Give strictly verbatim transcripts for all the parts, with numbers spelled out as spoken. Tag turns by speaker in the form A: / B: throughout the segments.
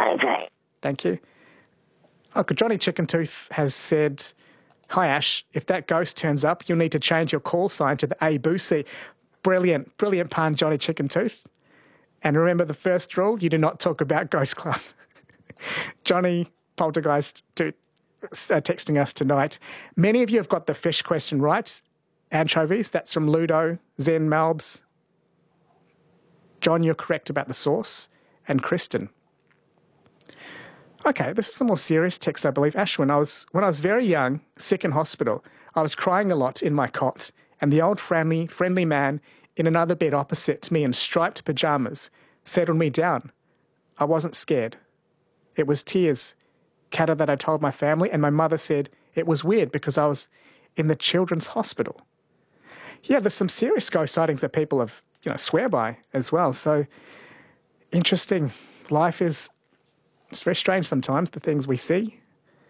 A: Okay.
B: Thank you. Uncle Johnny Chickentooth has said, "Hi Ash, if that ghost turns up, you'll need to change your call sign to the A Boosie." Brilliant, brilliant pun, Johnny Chickentooth. And remember the first rule, you do not talk about Ghost Club. Johnny Poltergeist to, uh, texting us tonight. Many of you have got the fish question right. Anchovies, that's from Ludo, Zen Malbs. John, you're correct about the sauce. And Kristen. Okay, this is a more serious text, I believe. Ash, when I was, when I was very young, sick in hospital, I was crying a lot in my cot, and the old friendly, friendly man in another bed opposite me in striped pyjamas settled me down. I wasn't scared. It was tears, Kata, that I told my family, and my mother said it was weird because I was in the children's hospital. Yeah, there's some serious ghost sightings that people have, you know, swear by as well. So, interesting. Life is, it's very strange sometimes, the things we see.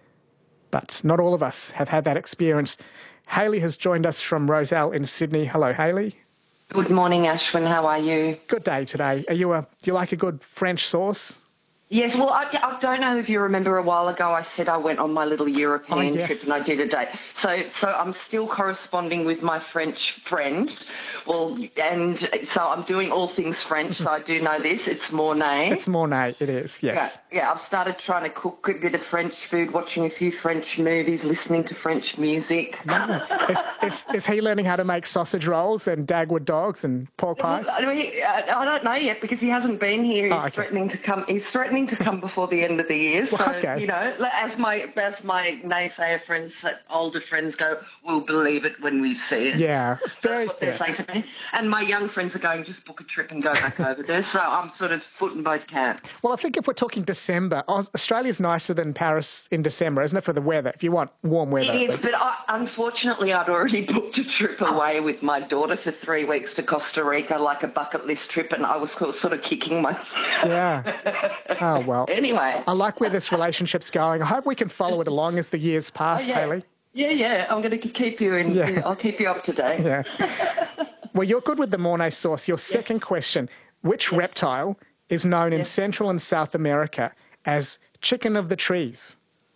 B: But not all of us have had that experience. Hayley has joined us from Roselle in Sydney. Hello, Hayley.
C: Good morning, Ashwin. How are you?
B: Good day today. Are you a, do you like a good French sauce?
C: Yes, well, I, I don't know if you remember a while ago I said I went on my little European
B: oh, yes.
C: trip and I did a day. So so I'm still corresponding with my French friend. Well, and so I'm doing all things French, so I do know this. It's Mornay.
B: It's Mornay, it is, yes.
C: Yeah, yeah, I've started trying to cook a bit of French food, watching a few French movies, listening to French music.
B: No. is, is, is he learning how to make sausage rolls and Dagwood dogs and pork pies?
C: I, mean, I don't know yet because he hasn't been here. He's
B: oh, okay.
C: threatening to come. He's threatening to come before the end of the year. So,
B: well, okay.
C: you know, as my as my naysayer friends, older friends go, we'll believe it when we see it.
B: Yeah,
C: that's what fair. They're saying to me. And my young friends are going, just book a trip and go back over there. So I'm sort of footing both camps.
B: Well, I think if we're talking December, Australia's nicer than Paris in December, isn't it, for the weather, if you want warm weather?
C: It is, but I, unfortunately I'd already booked a trip away with my daughter for three weeks to Costa Rica, like a bucket list trip, and I was sort of kicking myself.
B: Yeah. Oh, well.
C: Anyway.
B: I like where this relationship's going. I hope we can follow it along as the years pass,
C: oh, yeah.
B: Hayley.
C: Yeah, yeah. I'm going to keep you in. Yeah. I'll keep you up to date.
B: Yeah. Well, you're good with the Mornay sauce. Your second yes. question, which yes. reptile is known in yes. Central and South America as chicken of the trees?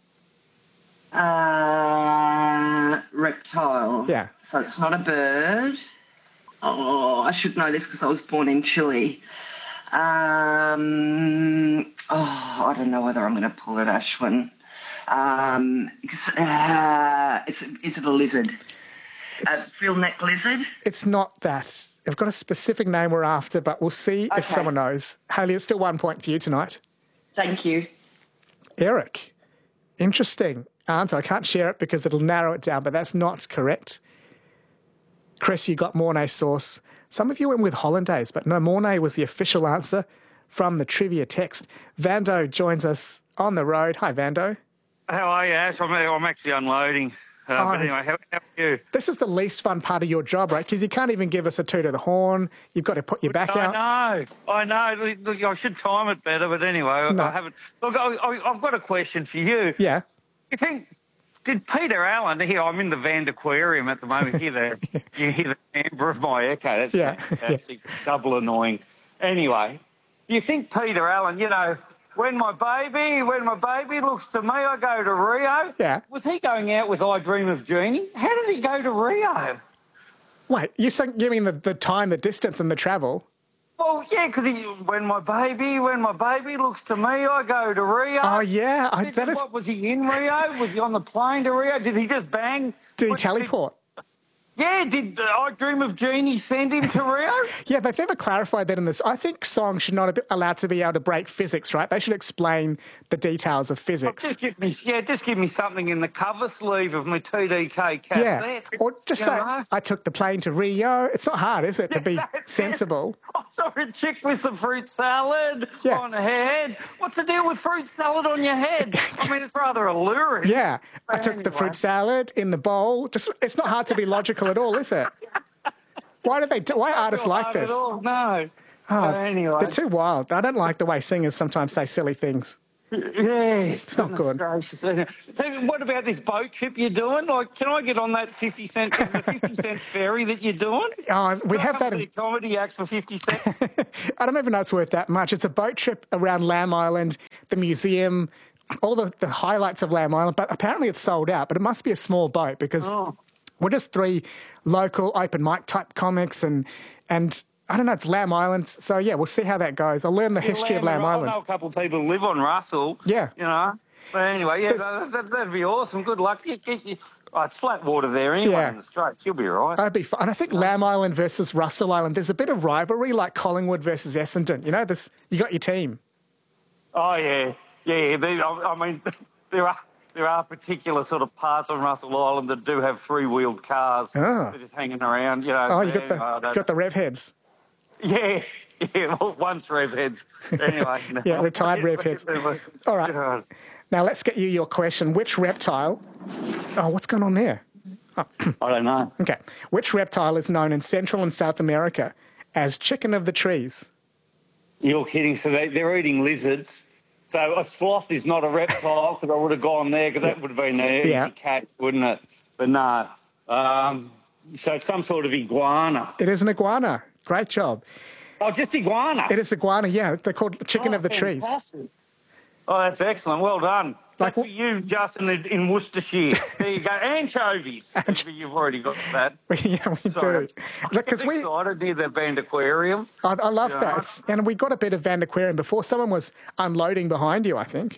C: Uh, reptile.
B: Yeah.
C: So it's not a bird. Oh, I should know this because I was born in Chile. Um, oh, I don't know whether I'm going to pull it, Ashwin. Um, uh, it's, is it a lizard? A frill neck lizard?
B: It's not that. I've got a specific name we're after, but we'll see okay. if someone knows. Hayley, it's still one point for you tonight.
C: Thank you.
B: Eric, interesting answer. I can't share it because it'll narrow it down, but that's not correct. Chris, you got Mornay sauce. Some of you went with hollandaise, but no, Mornay was the official answer from the trivia text. Vando joins us on the road. Hi, Vando.
D: How are you, Ash? I'm, I'm actually unloading. Uh, oh, but anyway, how, how are you?
B: This is the least fun part of your job, right? Because you can't even give us a toot of the horn. You've got to put your back
D: I
B: out.
D: I know. I know. Look, I should time it better, but anyway,
B: no.
D: I haven't. Look, I, I, I've got a question for you.
B: Yeah.
D: You think, did Peter Allen, here, I'm in the Van Aquarium at the moment, hear the, yeah. you hear the timbre of my echo. That's
B: yeah.
D: fantastic. Yeah. Double annoying. Anyway, you think Peter Allen, you know, when my baby, when my baby looks to me, I go to Rio.
B: Yeah.
D: Was he going out with I Dream of Jeannie? How did he go to Rio?
B: Wait, you saying, you mean the, the time, the distance and the travel?
D: Well, yeah, because when my baby, when my baby looks to me, I go to Rio.
B: Oh, yeah. I,
D: did,
B: that is...
D: What, was he in Rio? Was he on the plane to Rio? Did he just bang?
B: Did he
D: what,
B: teleport?
D: Did, yeah, did uh, I Dream of Jeannie send him to Rio?
B: Yeah, they've never clarified that in this. I think songs should not be allowed to be able to break physics, right? They should explain the details of physics.
D: Oh, just give me, yeah, just give me something in the cover sleeve of my T D K cassette.
B: Yeah, or just say, know? I took the plane to Rio. It's not hard, is it, to be sensible?
D: I saw a chick with some fruit salad
B: yeah.
D: on her head. What's the deal with fruit salad on your head? I mean, it's rather alluring.
B: Yeah,
D: but
B: I took
D: anyway.
B: the fruit salad in the bowl. Just, it's not hard to be logical at all, is it? Why do they? Do, why artists like this?
D: No.
B: Oh,
D: uh, anyway,
B: they're too wild. I don't like the way singers sometimes say silly things.
D: Yeah,
B: It's not good.
D: Gracious. What about this boat trip you're doing? Like, can I get on that fifty cent, the fifty cent ferry that you're doing?
B: Oh, we have that.
D: In... comedy acts for fifty cents.
B: I don't even know it's worth that much. It's a boat trip around Lamb Island, the museum, all the, the highlights of Lamb Island. But apparently it's sold out. But it must be a small boat because
D: Oh.
B: we're just three local open mic type comics, and and I don't know. It's Lamb Island, so yeah, we'll see how that goes. I'll learn the
D: Yeah,
B: history of Lamb
D: I
B: Island.
D: know a couple of people who live on Russell.
B: Yeah.
D: You know. But anyway, yeah, that, that, that'd be awesome. Good luck. You, you, you, oh, it's flat water there anyway
B: Yeah.
D: in the Straits. You'll be all right.
B: That'd be fun. And I think Lamb Island versus Russell Island, there's a bit of rivalry, like Collingwood versus Essendon. You know, this you got your team.
D: Oh yeah, yeah. They, I, I mean, there are there are particular sort of parts on Russell Island that do have three wheeled cars.
B: Oh.
D: They're just hanging around. You know.
B: Oh, you got the
D: uh,
B: you got the rev heads.
D: Yeah, yeah. Well, once rev heads. Anyway. No.
B: Yeah, retired rev heads. All right. Now let's get you your question. Which reptile? Oh, what's going on there?
D: I don't know.
B: Okay. Which reptile is known in Central and South America as chicken of the trees?
D: You're kidding. So they, they're eating lizards. So a sloth is not a reptile because I would have gone there because that would have been an easy
B: Yeah.
D: catch, wouldn't it? But no. Um, so some sort of iguana.
B: It is an iguana. Great job.
D: Oh, just iguana.
B: It is iguana, yeah. They're called chicken
D: Oh,
B: of the trees.
D: fantastic. Oh, that's excellent. Well done.
B: Like
D: Like for you, Justin, in in Worcestershire. There you go. Anchovies. You've already got that.
B: Yeah, we
D: Sorry.
B: do. Because
D: I'm
B: we,
D: excited near the Band Aquarium.
B: I, I love
D: Yeah.
B: that. It's- and we got a bit of Van Aquarium before. Someone was unloading behind you, I think.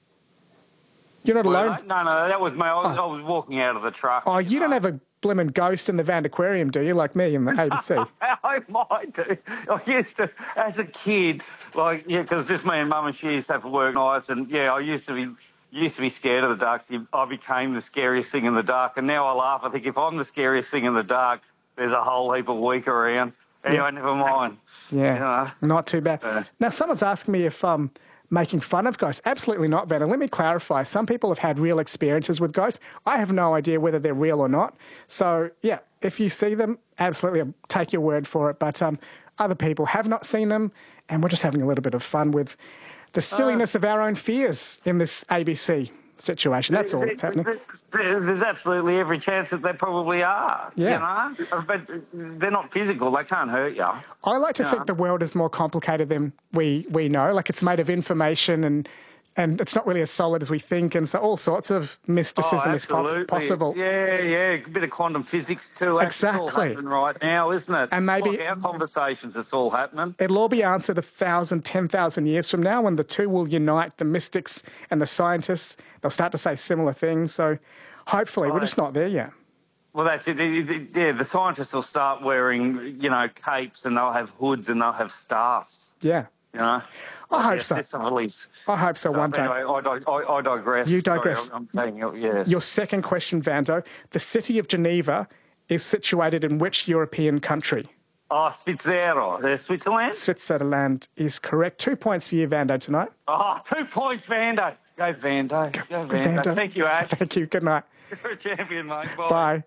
B: You're not
D: Well,
B: alone.
D: no, no, that was me. I was, I was walking out of the truck.
B: Oh, you don't have a blimmin' ghost in the Van Aquarium, do you? Like me in the A B C.
D: I might do. I used to, as a kid, like, yeah, because just me and Mum and she used to have to work nights, and yeah, I used to be used to be scared of the dark. So I became the scariest thing in the dark, and now I laugh. I think if I'm the scariest thing in the dark, there's a whole heap of weak around. Anyway,
B: Yeah.
D: never mind.
B: Yeah,
D: You know.
B: not too bad.
D: Uh,
B: Now, someone's asked me if um, making fun of ghosts. Absolutely not, Van. And let me clarify. Some people have had real experiences with ghosts. I have no idea whether they're real or not. So, yeah, if you see them, absolutely I'll take your word for it. But um, other people have not seen them, and we're just having a little bit of fun with the silliness of our own fears in this A B C situation. That's all that's happening.
D: There's absolutely every chance that they probably are.
B: Yeah.
D: You know? But they're not physical. They can't hurt you.
B: I like to
D: Yeah.
B: think the world is more complicated than we, we know. Like it's made of information and and it's not really as solid as we think. And so all sorts of mysticism
D: Oh,
B: is po-
D: absolutely.
B: possible.
D: Yeah, yeah. A bit of quantum physics too. It's all
B: Exactly.
D: happening right now, isn't it?
B: And maybe-
D: Like our conversations, it's all happening.
B: It'll all be answered a thousand, ten thousand years from now when the two will unite, the mystics and the scientists. They'll start to say similar things. So hopefully, we're just not there yet.
D: Well, that's it. Yeah, the scientists will start wearing, you know, capes, and they'll have hoods, and they'll have staffs.
B: Yeah.
D: You know.
B: I hope
D: Yes,
B: so.
D: that's a release.
B: I hope so,
D: So,
B: one day.
D: anyway, I, di- I, I digress.
B: You digress.
D: Sorry, I'm saying, it, yes.
B: Your second question, Vando. The city of Geneva is situated in which European country?
D: Oh, Svizzero, uh, Switzerland.
B: Switzerland is correct. Two points for you, Vando, tonight.
D: Oh, two points, Vando. Go, Vando. Go, Vando.
B: Vando.
D: Thank you, Ash.
B: Thank you. Good night.
D: You're a champion, mate. Bye.
B: Bye.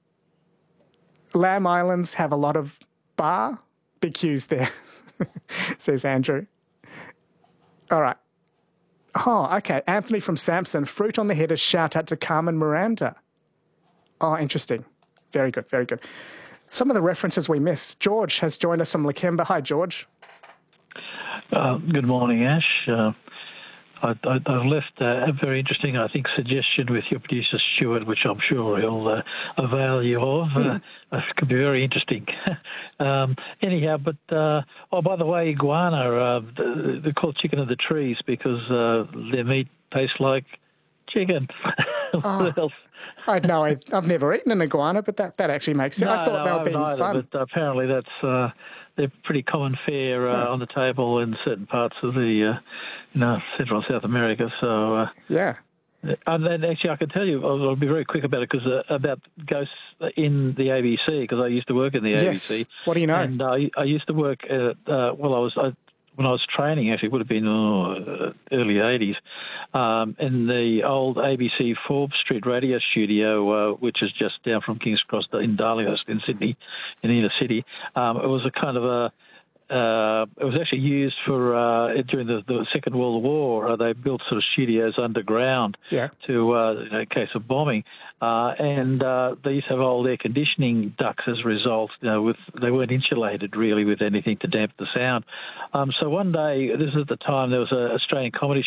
B: Lamb Islands have a lot of bar B Qs there, says Andrew. All right. Oh, okay. Anthony from Samson. Fruit on the head is shout out to Carmen Miranda. Oh, interesting. Very good. Very good. Some of the references we missed. George has joined us from Lakemba. Hi, George.
A: Uh, good morning, Ash. Uh, I, I, I've left uh, a very interesting, I think, suggestion with your producer, Stuart, which I'm sure he'll uh, avail you of. Uh, it could be very interesting. um, anyhow, but, uh, oh, by the way, iguana, uh, they're called chicken of the trees because uh, their meat tastes like chicken. What else?
B: I had no idea. I've never eaten an iguana, but that, that actually makes sense.
A: No,
B: I thought
A: no,
B: they
A: I
B: were
A: haven't
B: being
A: either,
B: fun.
A: but apparently that's uh, they're pretty common fare uh, on the table in certain parts of the uh, you know, Central and South America. So uh,
B: Yeah.
A: and then actually I can tell you, I'll, I'll be very quick about it because uh, about ghosts in the A B C because I used to work in the
B: Yes.
A: A B C.
B: What do you know?
A: And I, I used to work at uh, well, I was. I, when I was training, actually, it would have been uh, early eighties, um, in the old A B C Forbes Street radio studio, uh, which is just down from King's Cross in Darlinghurst in Sydney, in inner city. Um, it was a kind of a uh, it was actually used for uh, during the, the Second World War. Uh, they built sort of studios underground
B: Yeah.
A: to uh, you know, in case of bombing, uh, and uh, they used to have old air conditioning ducts as a result. You know, with they weren't insulated really with anything to damp the sound. Um, so one day, this is at the time there was an Australian comedy